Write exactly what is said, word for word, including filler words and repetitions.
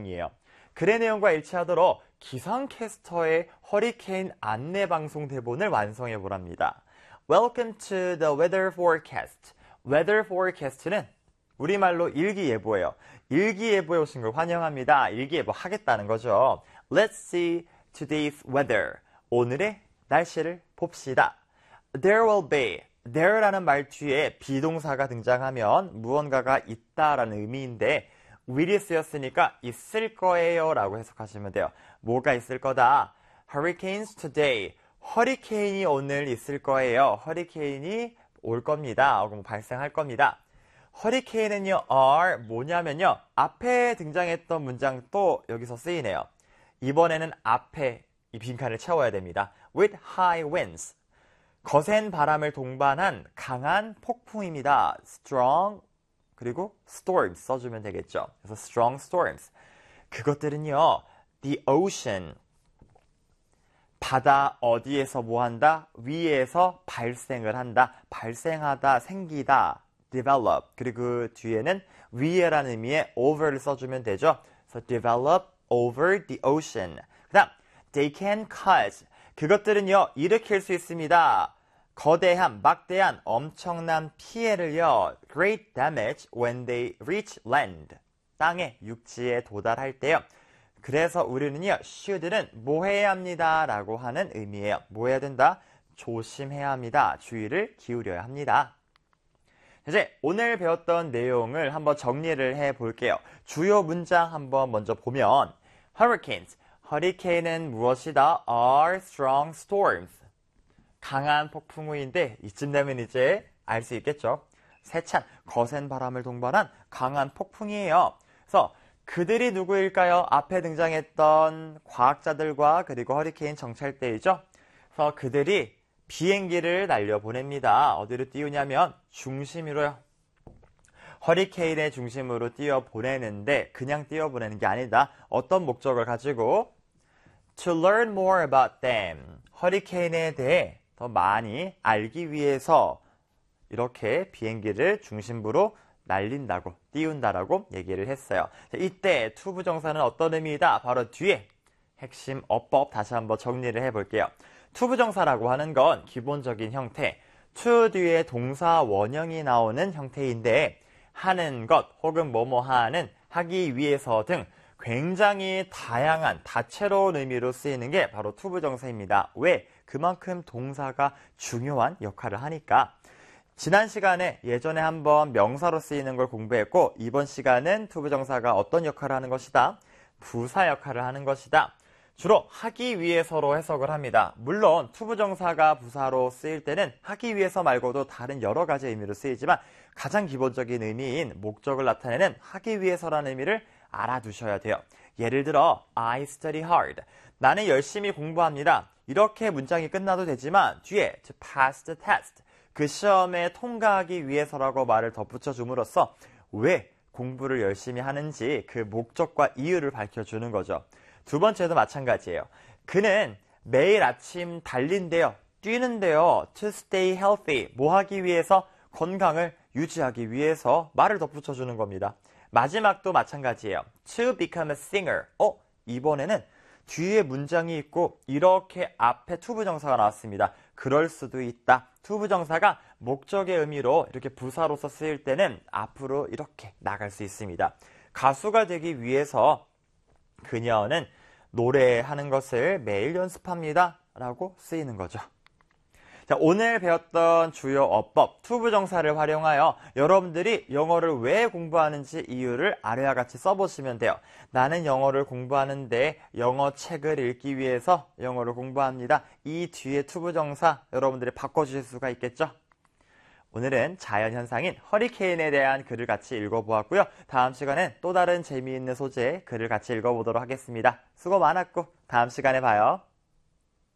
문장이에요. 글의 내용과 일치하도록 기상캐스터의 허리케인 안내방송 대본을 완성해 보랍니다. Welcome to the weather forecast. weather forecast는 우리말로 일기예보예요. 일기예보에 오신 걸 환영합니다. 일기예보 하겠다는 거죠. Let's see today's weather. 오늘의 날씨를 봅시다. There will be. there라는 말 뒤에 비동사가 등장하면 무언가가 있다라는 의미인데 will이 쓰였으니까 있을 거예요 라고 해석하시면 돼요. 뭐가 있을 거다? Hurricanes today. 허리케인이 오늘 있을 거예요. 허리케인이 올 겁니다. 혹은 발생할 겁니다. 허리케인은요, are 뭐냐면요. 앞에 등장했던 문장 또 여기서 쓰이네요. 이번에는 앞에 이 빈칸을 채워야 됩니다. With high winds. 거센 바람을 동반한 강한 폭풍입니다. Strong 그리고 storms 써주면 되겠죠. 그래서 strong storms. 그것들은요. The ocean. 바다 어디에서 뭐한다? 위에서 발생을 한다. 발생하다, 생기다. develop. 그리고 그 뒤에는 위에라는 의미의 over를 써주면 되죠. 그래서 develop over the ocean. 그 다음, they can cause. 그것들은요, 일으킬 수 있습니다. 거대한, 막대한, 엄청난 피해를요, great damage when they reach land. 땅에, 육지에 도달할 때요. 그래서 우리는요, should는 뭐 해야 합니다 라고 하는 의미예요. 뭐 해야 된다? 조심해야 합니다. 주의를 기울여야 합니다. 이제 오늘 배웠던 내용을 한번 정리를 해 볼게요. 주요 문장 한번 먼저 보면 hurricanes, 허리케인은 무엇이다? are strong storms. 강한 폭풍우인데 이쯤 되면 이제 알 수 있겠죠. 세찬, 거센 바람을 동반한 강한 폭풍이에요. 그래서 그들이 누구일까요? 앞에 등장했던 과학자들과 그리고 허리케인 정찰대이죠. 그래서 그들이 비행기를 날려보냅니다. 어디로 띄우냐면 중심으로요. 허리케인의 중심으로 띄워보내는데 그냥 띄워보내는 게 아니다. 어떤 목적을 가지고 To learn more about them. 허리케인에 대해 더 많이 알기 위해서 이렇게 비행기를 중심부로 날린다고, 띄운다라고 얘기를 했어요. 자, 이때 to 부정사는 어떤 의미이다? 바로 뒤에 핵심 어법 다시 한번 정리를 해볼게요. to 부정사라고 하는 건 기본적인 형태, to 뒤에 동사 원형이 나오는 형태인데 하는 것 혹은 뭐뭐 하는, 하기 위해서 등 굉장히 다양한 다채로운 의미로 쓰이는 게 바로 to 부정사입니다. 왜? 그만큼 동사가 중요한 역할을 하니까. 지난 시간에 예전에 한번 명사로 쓰이는 걸 공부했고 이번 시간은 to 부정사가 어떤 역할을 하는 것이다? 부사 역할을 하는 것이다. 주로 하기 위해서로 해석을 합니다. 물론 to 부정사가 부사로 쓰일 때는 하기 위해서 말고도 다른 여러 가지 의미로 쓰이지만 가장 기본적인 의미인 목적을 나타내는 하기 위해서라는 의미를 알아두셔야 돼요. 예를 들어 I study hard. 나는 열심히 공부합니다. 이렇게 문장이 끝나도 되지만 뒤에 to pass the test. 그 시험에 통과하기 위해서라고 말을 덧붙여 줌으로써 왜 공부를 열심히 하는지 그 목적과 이유를 밝혀주는 거죠. 두 번째도 마찬가지예요. 그는 매일 아침 달린대요. 뛰는데요. To stay healthy. 뭐 하기 위해서? 건강을 유지하기 위해서 말을 덧붙여주는 겁니다. 마지막도 마찬가지예요. To become a singer. 어? 이번에는 뒤에 문장이 있고 이렇게 앞에 to 부정사가 나왔습니다. 그럴 수도 있다. to 부정사가 목적의 의미로 이렇게 부사로서 쓰일 때는 앞으로 이렇게 나갈 수 있습니다. 가수가 되기 위해서 그녀는 노래하는 것을 매일 연습합니다. 라고 쓰이는 거죠. 자, 오늘 배웠던 주요 어법, to 부정사를 활용하여 여러분들이 영어를 왜 공부하는지 이유를 아래와 같이 써보시면 돼요. 나는 영어를 공부하는데 영어 책을 읽기 위해서 영어를 공부합니다. 이 뒤에 to 부정사 여러분들이 바꿔주실 수가 있겠죠? 오늘은 자연현상인 허리케인에 대한 글을 같이 읽어보았고요. 다음 시간엔 또 다른 재미있는 소재의 글을 같이 읽어보도록 하겠습니다. 수고 많았고 다음 시간에 봐요.